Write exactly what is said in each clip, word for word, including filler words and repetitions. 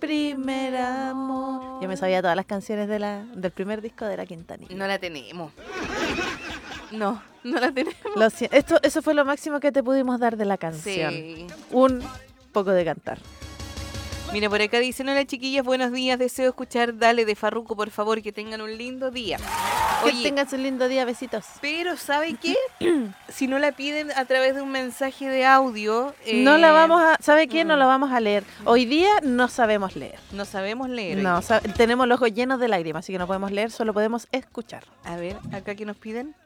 primer amor. Yo me sabía todas las canciones de la, del primer disco de la Quintanilla. No la tenemos. No, no la tenemos. Lo si- esto, eso fue lo máximo que te pudimos dar de la canción. Sí. Un poco de cantar. Mira, por acá dicen, hola chiquillas, buenos días, deseo escuchar Dale de Farruko, por favor, que tengan un lindo día. Que Oye, tengas un lindo día, besitos. pero ¿sabe qué? Si no la piden a través de un mensaje de audio... No eh, la vamos a, ¿sabe qué? No mm. la vamos a leer. Hoy día no sabemos leer. No sabemos leer. No, oye. sa- tenemos los ojos llenos de lágrimas, así que no podemos leer, solo podemos escuchar. A ver, acá que nos piden.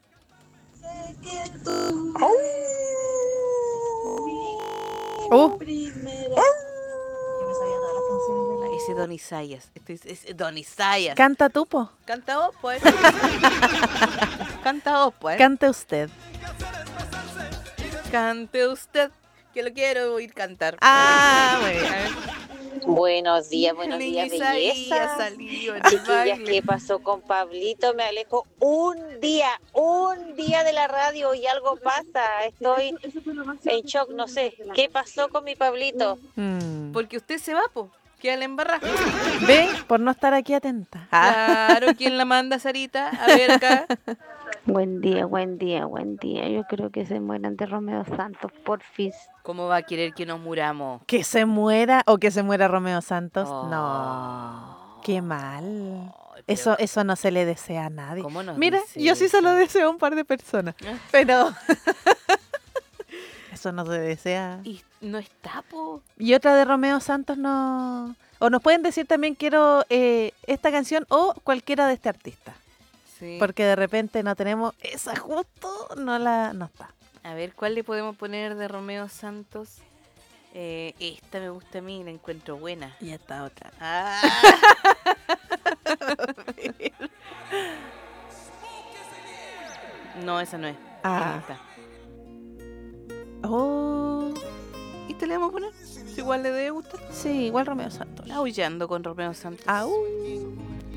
Uh, Ese Don Isayas. Este es, es Don Isayas. canta tú, po. Canta vos, pues. Canta vos, pues. Cante usted. Cante usted, que lo quiero oír cantar. Ah, muy bien. A ver. Buenos días, buenos Niña días, Isaías belleza. salió en el Chiquillas, baile. ¿qué pasó con Pablito? Me alejo un día, un día de la radio y algo pasa. Estoy en shock, no sé. ¿Qué pasó con mi Pablito? Mm. Porque usted se va, po. Queda la embarrada. Ve, por no estar aquí atenta. Ah. Claro, ¿quién la manda, Sarita? A ver acá. Buen día, buen día, buen día. Yo creo que se mueran de Romeo Santos, porfis. ¿Cómo va a querer que nos muramos? Que se muera o que se muera Romeo Santos. Oh. No, qué mal. Ay, pero Eso, eso no se le desea a nadie. ¿cómo nos Mira, dice yo sí se lo eso? deseo a un par de personas, Ah. pero eso no se desea. Y no está, po. Y otra de Romeo Santos no... O nos pueden decir también quiero eh, esta canción o cualquiera de este artista. Sí. Porque de repente no tenemos esa justo, no la no está. A ver, ¿cuál le podemos poner de Romeo Santos? Eh, esta me gusta a mí, la encuentro buena. Y esta otra. Ah. No, esa no es. Ah. Esta. Oh, ¿Esta le vamos a poner? Si igual le debe gustar. sí, igual Romeo Santos. Aullando con Romeo Santos. Au.